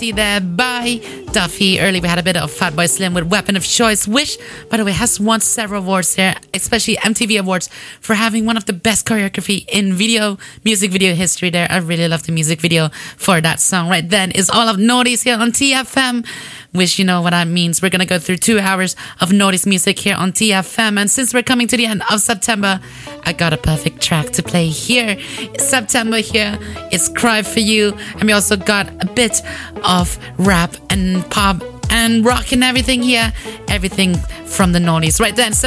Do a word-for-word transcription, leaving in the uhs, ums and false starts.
Fancy there by Duffy. Early we had a bit of Fatboy Slim with Weapon of Choice, which, by the way, has won several awards there, especially M T V Awards, for having one of the best choreography in video, music video history there. I really love the music video for that song. Right then is all of Naughties here on T F M, which you know what that means. We're going to go through two hours of Naughties music here on T F M. And since we're coming to the end of September, I got a perfect track to play here. September here is Cry For You. And we also got a bit of rap and pop and rock and everything here. Everything from the Naughties. Right then.